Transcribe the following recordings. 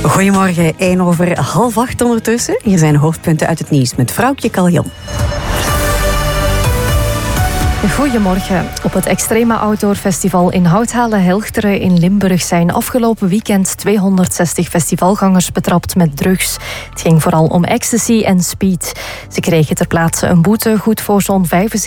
Goedemorgen, 7:01 ondertussen. Hier zijn de hoofdpunten uit het nieuws met Vrouwtje Kaljon. Goedemorgen. Op het Extreme Outdoor Festival in Houthalen-Helchteren in Limburg zijn afgelopen weekend 260 festivalgangers betrapt met drugs. Het ging vooral om ecstasy en speed. Ze kregen ter plaatse een boete, goed voor zo'n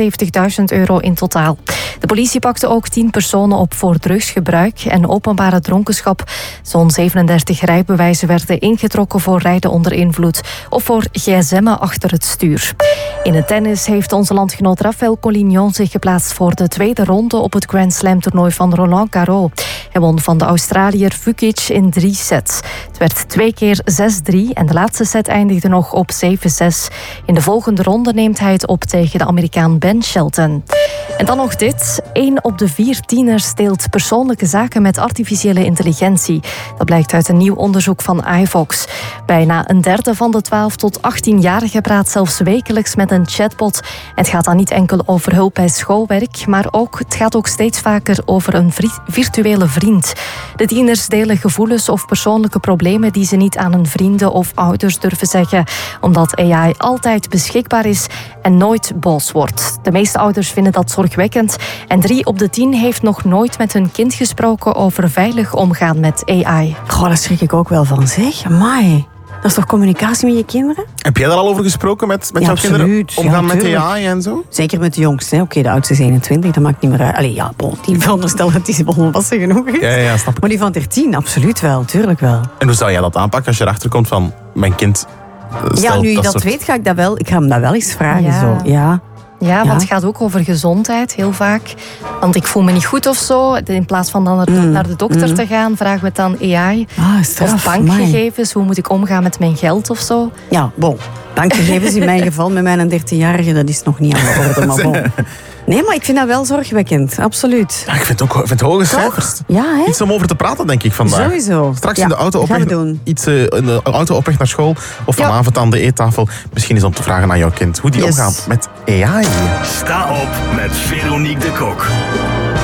€75.000 in totaal. De politie pakte ook 10 personen op voor drugsgebruik en openbare dronkenschap. Zo'n 37 rijbewijzen werden ingetrokken voor rijden onder invloed of voor gsm'en achter het stuur. In het tennis heeft onze landgenoot Rafael Collignon zich geplaatst voor de tweede ronde op het Grand Slam toernooi van Roland Garros. Hij won van de Australiër Fukic in 3 sets. Het werd 2 keer 6-3 en de laatste set eindigde nog op 7-6. In de volgende ronde neemt hij het op tegen de Amerikaan Ben Shelton. En dan nog dit. 1 op de 4 tieners deelt persoonlijke zaken met artificiële intelligentie. Dat blijkt uit een nieuw onderzoek van iVox. Bijna een derde van de 12 tot 18-jarigen praat zelfs wekelijks met een chatbot. Het gaat dan niet enkel over hulp bij schoolwerk, maar het gaat ook steeds vaker over een virtuele vriend. De tieners delen gevoelens of persoonlijke problemen die ze niet aan hun vrienden of ouders durven zeggen, omdat AI altijd beschikbaar is en nooit boos wordt. De meeste ouders vinden dat zorgwekkend en 3 op de 10 heeft nog nooit met hun kind gesproken over veilig omgaan met AI. Goh, daar schrik ik ook wel van, zeg. Amai. Dat is toch communicatie met je kinderen? Heb jij daar al over gesproken met jouw kinderen? Omgaan met AI en zo? Zeker met de jongste. Oké, de oudste is 21, dat maakt niet meer uit. Allee, ja, die veronderstel dat die volwassen genoeg is. Ja, snap ik. Maar die van 13, absoluut wel, tuurlijk wel. En hoe zou jij dat aanpakken als je erachter komt van mijn kind? Ja, nu je dat weet, ga ik hem dat wel eens vragen. Ja. Zo. Ja, want het gaat ook over gezondheid, heel vaak. Want ik voel me niet goed of zo. In plaats van dan naar de dokter te gaan, vragen we het dan AI. Of bankgegevens, hoe moet ik omgaan met mijn geld of zo? Ja, bankgegevens in mijn geval, met mijn 13-jarige, dat is nog niet aan de orde. Maar bon. Nee, maar ik vind dat wel zorgwekkend, absoluut. Ja, ik vind het hoge cijfers. Ja, hè? Iets om over te praten, denk ik, vandaag. Sowieso. Straks in de auto op weg naar school of vanavond aan de eettafel. Misschien is om te vragen aan jouw kind hoe die omgaat met AI. Sta op met Veronique de Kok.